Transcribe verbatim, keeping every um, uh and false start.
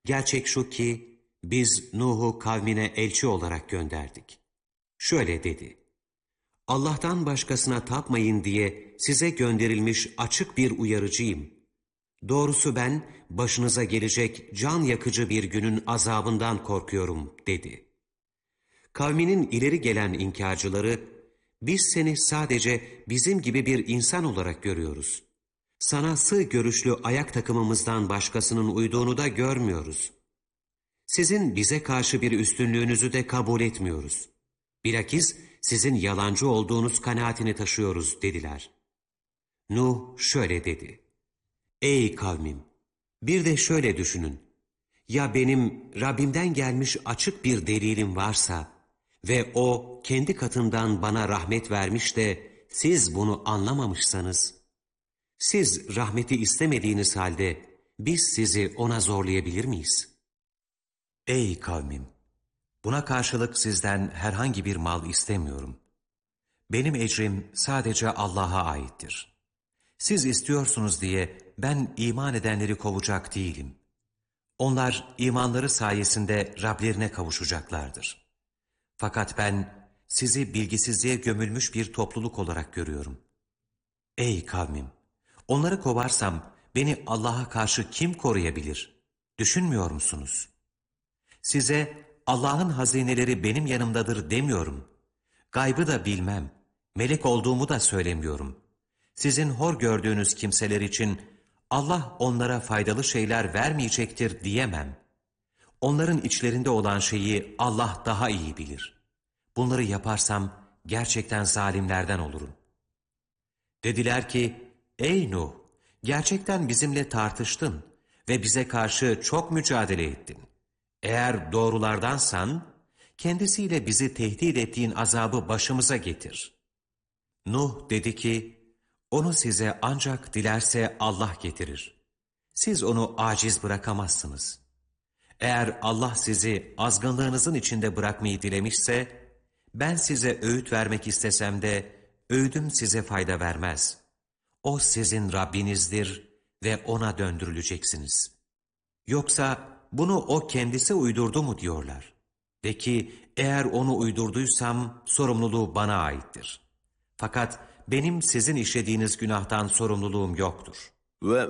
Gerçek şu ki biz Nuh'u kavmine elçi olarak gönderdik. Şöyle dedi: Allah'tan başkasına tapmayın diye size gönderilmiş açık bir uyarıcıyım. Doğrusu ben başınıza gelecek can yakıcı bir günün azabından korkuyorum dedi. Kavminin ileri gelen inkarcıları, biz seni sadece bizim gibi bir insan olarak görüyoruz. Sana sığ görüşlü ayak takımımızdan başkasının uyduğunu da görmüyoruz. Sizin bize karşı bir üstünlüğünüzü de kabul etmiyoruz. Bilakis sizin yalancı olduğunuz kanaatini taşıyoruz dediler. Nuh şöyle dedi: Ey kavmim! Bir de şöyle düşünün. Ya benim Rabbimden gelmiş açık bir delilim varsa ve o kendi katından bana rahmet vermiş de siz bunu anlamamışsanız, siz rahmeti istemediğiniz halde biz sizi ona zorlayabilir miyiz? Ey kavmim! Buna karşılık sizden herhangi bir mal istemiyorum. Benim ecrim sadece Allah'a aittir. Siz istiyorsunuz diye ben iman edenleri kovacak değilim. Onlar imanları sayesinde Rablerine kavuşacaklardır. Fakat ben sizi bilgisizliğe gömülmüş bir topluluk olarak görüyorum. Ey kavmim! Onları kovarsam beni Allah'a karşı kim koruyabilir? Düşünmüyor musunuz? Size Allah'ın hazineleri benim yanımdadır demiyorum. Gaybı da bilmem, melek olduğumu da söylemiyorum. Sizin hor gördüğünüz kimseler için Allah onlara faydalı şeyler vermeyecektir diyemem. Onların içlerinde olan şeyi Allah daha iyi bilir. Bunları yaparsam gerçekten zalimlerden olurum. Dediler ki, ey Nuh, gerçekten bizimle tartıştın ve bize karşı çok mücadele ettin. Eğer doğrulardansan, kendisiyle bizi tehdit ettiğin azabı başımıza getir. Nuh dedi ki, onu size ancak dilerse Allah getirir. Siz onu aciz bırakamazsınız. Eğer Allah sizi azgınlığınızın içinde bırakmayı dilemişse, ben size öğüt vermek istesem de, öğüdüm size fayda vermez. O sizin Rabbinizdir ve ona döndürüleceksiniz. Yoksa bunu o kendisi uydurdu mu diyorlar. De ki, eğer onu uydurduysam sorumluluğu bana aittir. Fakat benim sizin işlediğiniz günahtan sorumluluğum yoktur. Ve